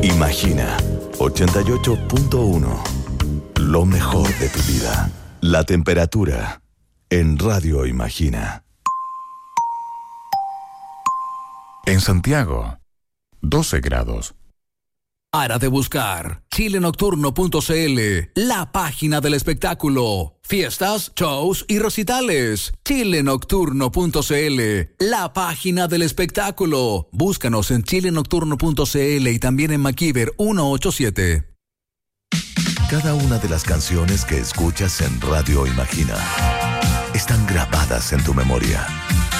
Imagina 88.1. Lo mejor de tu vida. La temperatura en Radio Imagina. En Santiago, 12 grados. Para de buscar chilenocturno.cl, la página del espectáculo. Fiestas, shows y recitales. chilenocturno.cl, la página del espectáculo. Búscanos en chilenocturno.cl y también en MacIver 187. Cada una de las canciones que escuchas en Radio Imagina están grabadas en tu memoria.